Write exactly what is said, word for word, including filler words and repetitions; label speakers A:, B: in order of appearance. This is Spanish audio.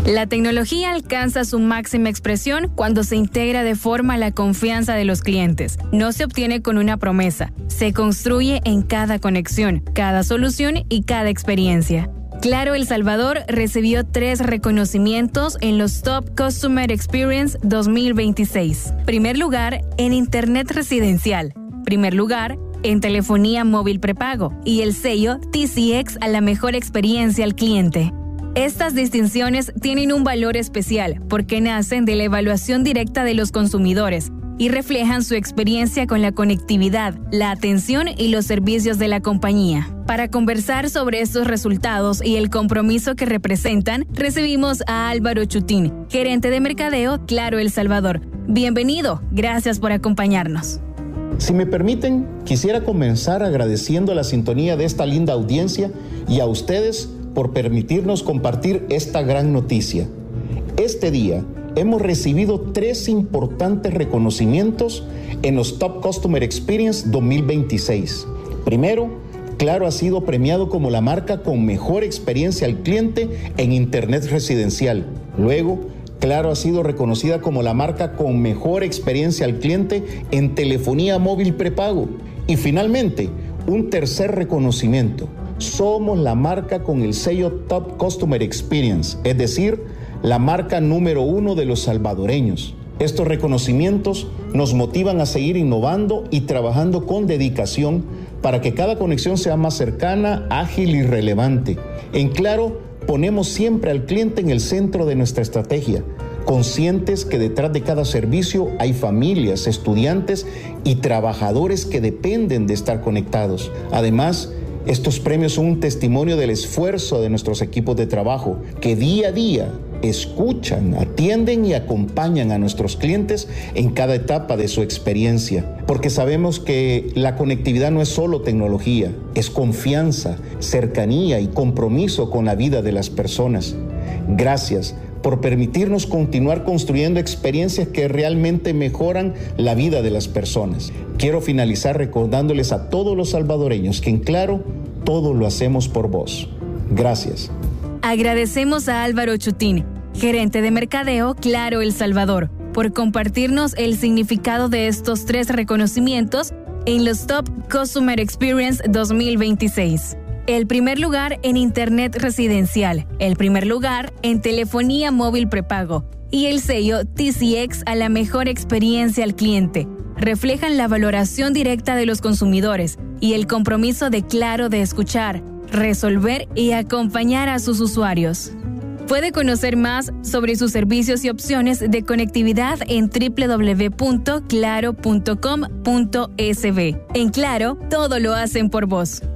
A: La tecnología alcanza su máxima expresión cuando se integra de forma a la confianza de los clientes. No se obtiene con una promesa, se construye en cada conexión, cada solución y cada experiencia. Claro El Salvador recibió tres reconocimientos en los Top Customer Experience dos mil veintiséis. Primer lugar en Internet Residencial. Primer lugar en Telefonía Móvil Prepago. Y el sello T C X a la mejor experiencia al cliente. Estas distinciones tienen un valor especial porque nacen de la evaluación directa de los consumidores y reflejan su experiencia con la conectividad, la atención y los servicios de la compañía. Para conversar sobre estos resultados y el compromiso que representan, recibimos a Álvaro Chutín, gerente de mercadeo Claro El Salvador. Bienvenido, gracias por acompañarnos.
B: Si me permiten, quisiera comenzar agradeciendo la sintonía de esta linda audiencia y a ustedes por permitirnos compartir esta gran noticia. Este día hemos recibido tres importantes reconocimientos en los Top Customer Experience dos mil veintiséis. Primero, Claro ha sido premiado como la marca con mejor experiencia al cliente en Internet Residencial. Luego, Claro ha sido reconocida como la marca con mejor experiencia al cliente en Telefonía Móvil Prepago. Y finalmente, un tercer reconocimiento. Somos la marca con el sello Top Customer Experience, es decir, la marca número uno de los salvadoreños. Estos reconocimientos nos motivan a seguir innovando y trabajando con dedicación para que cada conexión sea más cercana, ágil y relevante. En Claro, ponemos siempre al cliente en el centro de nuestra estrategia, conscientes que detrás de cada servicio hay familias, estudiantes y trabajadores que dependen de estar conectados. Además, estos premios son un testimonio del esfuerzo de nuestros equipos de trabajo que día a día escuchan, atienden y acompañan a nuestros clientes en cada etapa de su experiencia. Porque sabemos que la conectividad no es solo tecnología, es confianza, cercanía y compromiso con la vida de las personas. Gracias por permitirnos continuar construyendo experiencias que realmente mejoran la vida de las personas. Quiero finalizar recordándoles a todos los salvadoreños que en Claro, todo lo hacemos por vos. Gracias.
A: Agradecemos a Álvaro Chutín, gerente de mercadeo Claro El Salvador, por compartirnos el significado de estos tres reconocimientos en los Top Customer Experience dos mil veintiséis. El primer lugar en Internet Residencial, el primer lugar en Telefonía Móvil Prepago y el sello T C X a la mejor experiencia al cliente. Reflejan la valoración directa de los consumidores y el compromiso de Claro de escuchar, resolver y acompañar a sus usuarios. Puede conocer más sobre sus servicios y opciones de conectividad en doble u doble u doble u punto claro punto com punto es be. En Claro, todo lo hacen por vos.